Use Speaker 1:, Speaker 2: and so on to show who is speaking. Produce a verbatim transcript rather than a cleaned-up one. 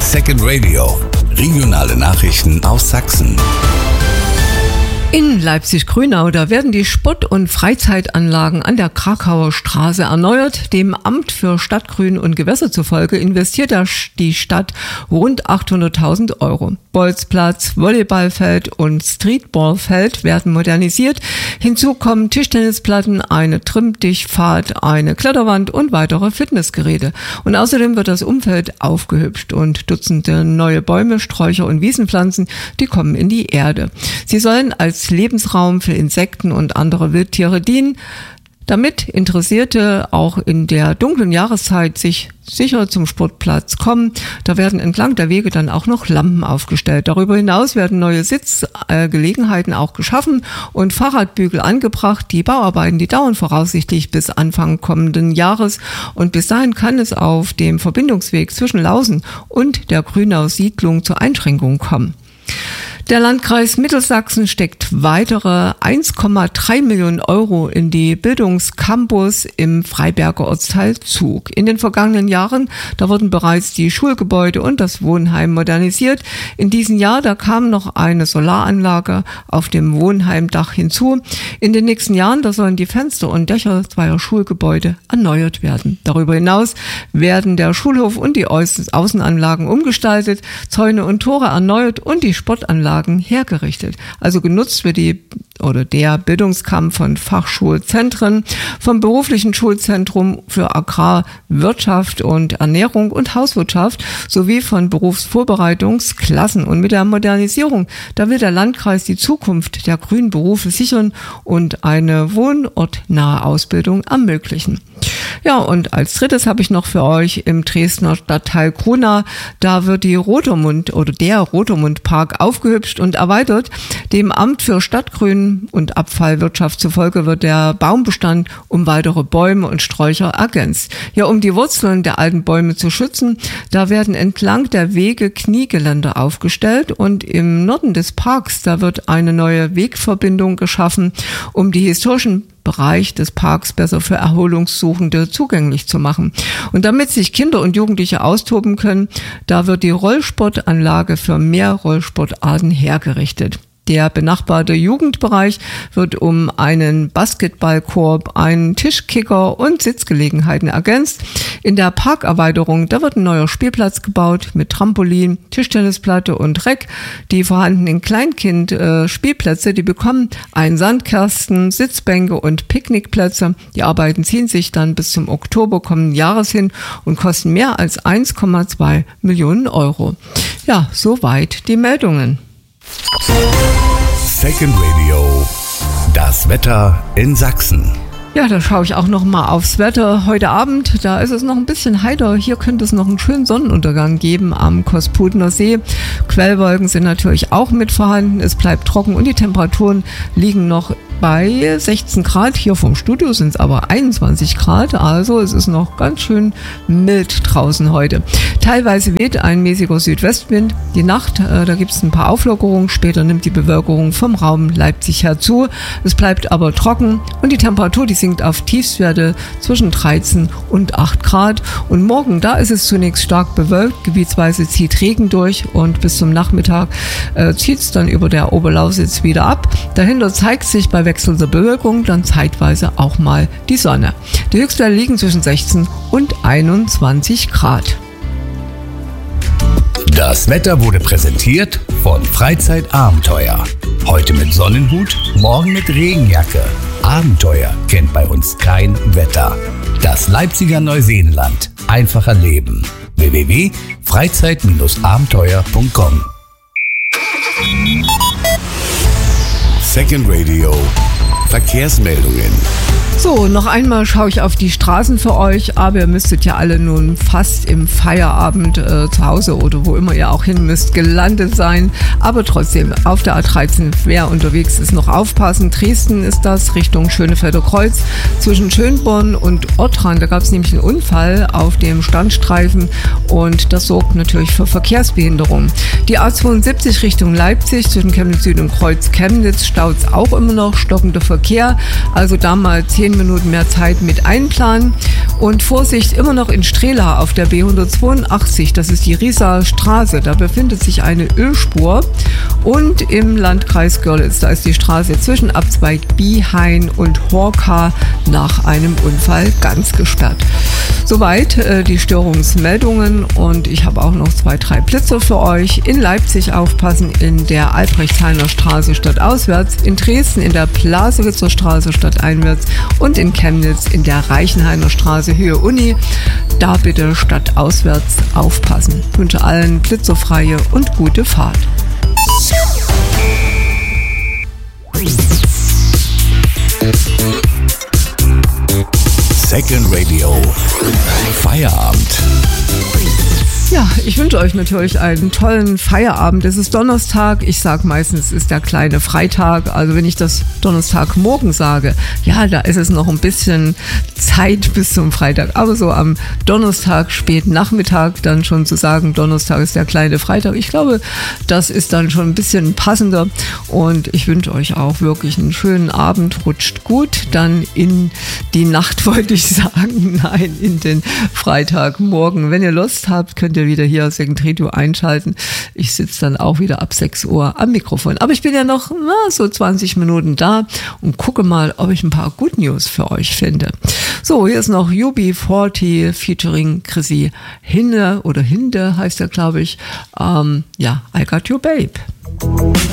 Speaker 1: Second Radio. Regionale Nachrichten aus Sachsen.
Speaker 2: In Leipzig-Grünau, da werden die Sport- und Freizeitanlagen an der Krakauer Straße erneuert. Dem Amt für Stadtgrün und Gewässer zufolge investiert die Stadt rund achthunderttausend Euro. Bolzplatz, Volleyballfeld und Streetballfeld werden modernisiert. Hinzu kommen Tischtennisplatten, eine Trimmdichtpfad, eine Kletterwand und weitere Fitnessgeräte. Und außerdem wird das Umfeld aufgehübscht und Dutzende neue Bäume, Sträucher und Wiesenpflanzen, die kommen in die Erde. Sie sollen als Lebensraum für Insekten und andere Wildtiere dienen, damit Interessierte auch in der dunklen Jahreszeit sich sicher zum Sportplatz kommen. Da werden entlang der Wege dann auch noch Lampen aufgestellt. Darüber hinaus werden neue Sitzgelegenheiten auch geschaffen und Fahrradbügel angebracht. Die Bauarbeiten, die dauern voraussichtlich bis Anfang kommenden Jahres und bis dahin kann es auf dem Verbindungsweg zwischen Lausen und der Grünau-Siedlung zu Einschränkungen kommen. Der Landkreis Mittelsachsen steckt weitere eins Komma drei Millionen Euro in die Bildungscampus im Freiberger Ortsteil Zug. In den vergangenen Jahren, da wurden bereits die Schulgebäude und das Wohnheim modernisiert. In diesem Jahr, da kam noch eine Solaranlage auf dem Wohnheimdach hinzu. In den nächsten Jahren, da sollen die Fenster und Dächer zweier Schulgebäude erneuert werden. Darüber hinaus werden der Schulhof und die Außenanlagen umgestaltet, Zäune und Tore erneuert und die Sportanlagen hergerichtet. Also genutzt wird die oder der Bildungskampf von Fachschulzentren, vom beruflichen Schulzentrum für Agrar, Wirtschaft und Ernährung und Hauswirtschaft sowie von Berufsvorbereitungsklassen. Und mit der Modernisierung, da will der Landkreis die Zukunft der grünen Berufe sichern und eine wohnortnahe Ausbildung ermöglichen. Ja, und als drittes habe ich noch für euch im Dresdner Stadtteil Grunau, da wird die Rotermund oder der Rotermund-Park aufgehübscht und erweitert. Dem Amt für Stadtgrün und Abfallwirtschaft zufolge wird der Baumbestand um weitere Bäume und Sträucher ergänzt. Ja, um die Wurzeln der alten Bäume zu schützen, da werden entlang der Wege Kniegeländer aufgestellt und im Norden des Parks, da wird eine neue Wegverbindung geschaffen, um die historischen Bereich des Parks besser für Erholungssuchende zugänglich zu machen. Und damit sich Kinder und Jugendliche austoben können, da wird die Rollsportanlage für mehr Rollsportarten hergerichtet. Der benachbarte Jugendbereich wird um einen Basketballkorb, einen Tischkicker und Sitzgelegenheiten ergänzt. In der Parkerweiterung, da wird ein neuer Spielplatz gebaut mit Trampolin, Tischtennisplatte und Reck. Die vorhandenen Kleinkind-Spielplätze, die bekommen einen Sandkasten, Sitzbänke und Picknickplätze. Die Arbeiten ziehen sich dann bis zum Oktober kommenden Jahres hin und kosten mehr als eins Komma zwei Millionen Euro. Ja, soweit die Meldungen.
Speaker 1: Second Radio. Das Wetter in Sachsen.
Speaker 2: Ja, da schaue ich auch noch mal aufs Wetter. Heute Abend, da ist es noch ein bisschen heiter. Hier könnte es noch einen schönen Sonnenuntergang geben am Kosputner See. Quellwolken sind natürlich auch mit vorhanden. Es bleibt trocken und die Temperaturen liegen noch bei sechzehn Grad. Hier vom Studio sind es aber einundzwanzig Grad. Also es ist noch ganz schön mild draußen heute. Teilweise weht ein mäßiger Südwestwind. Die Nacht, äh, da gibt es ein paar Auflockerungen. Später nimmt die Bewölkung vom Raum Leipzig her zu. Es bleibt aber trocken und die Temperatur, die sinkt auf Tiefstwerte zwischen dreizehn und acht Grad. Und morgen, da ist es zunächst stark bewölkt. Gebietsweise zieht Regen durch und bis zum Nachmittag äh, zieht es dann über der Oberlausitz wieder ab. Dahinter zeigt sich bei wechselnder Bewölkung dann zeitweise auch mal die Sonne. Die Höchstwerte liegen zwischen sechzehn und einundzwanzig Grad.
Speaker 1: Das Wetter wurde präsentiert von Freizeitabenteuer. Heute mit Sonnenhut, morgen mit Regenjacke. Abenteuer kennt bei uns kein Wetter. Das Leipziger Neuseenland. Einfacher Leben. w w w punkt freizeit abenteuer punkt com Second Radio. Verkehrsmeldungen.
Speaker 2: So, noch einmal schaue ich auf die Straßen für euch, aber ihr müsstet ja alle nun fast im Feierabend äh, zu Hause oder wo immer ihr auch hin müsst, gelandet sein. Aber trotzdem, auf der A dreizehn, wer unterwegs ist, noch aufpassen. Dresden ist das, Richtung Schönefelder Kreuz. Zwischen Schönborn und Ortrand, da gab es nämlich einen Unfall auf dem Standstreifen und das sorgt natürlich für Verkehrsbehinderung. Die A zweiundsiebzig Richtung Leipzig, zwischen Chemnitz Süd und Kreuz Chemnitz, staut es auch immer noch, stockender Verkehr. Also da mal zehn zehn Minuten mehr Zeit mit einplanen. Und Vorsicht, immer noch in Strehla auf der B hundertzweiundachtzig, das ist die Rieser Straße, da befindet sich eine Ölspur. Und im Landkreis Görlitz, da ist die Straße zwischen Abzweig Biehain und Horka nach einem Unfall ganz gesperrt. Soweit äh, die Störungsmeldungen, und ich habe auch noch zwei, drei Blitzer für euch. In Leipzig aufpassen, in der Albrechtshainer Straße stadtauswärts, in Dresden in der Plasewitzer Straße stadteinwärts und in Chemnitz in der Reichenhainer Straße Höhe Uni. Da bitte stadtauswärts aufpassen. Ich wünsche allen blitzerfreie und gute Fahrt.
Speaker 1: Second Radio Feierabend.
Speaker 2: Ja, ich wünsche euch natürlich einen tollen Feierabend. Es ist Donnerstag. Ich sage meistens, es ist der kleine Freitag. Also wenn ich das Donnerstagmorgen sage, ja, da ist es noch ein bisschen Zeit bis zum Freitag. Aber so am Donnerstag, späten Nachmittag, dann schon zu sagen, Donnerstag ist der kleine Freitag. Ich glaube, das ist dann schon ein bisschen passender. Und ich wünsche euch auch wirklich einen schönen Abend. Rutscht gut dann in die Nacht, wollte ich sagen. Nein, in den Freitagmorgen. Wenn ihr Lust habt, könnt ihr wieder hier Second Radio einschalten. Ich sitze dann auch wieder ab sechs Uhr am Mikrofon. Aber ich bin ja noch na, so zwanzig Minuten da und gucke mal, ob ich ein paar Good News für euch finde. So, hier ist noch U B vierzig featuring Chrissy Hinde oder Hinde heißt er, glaube ich. Ähm, ja, I Got Your Babe.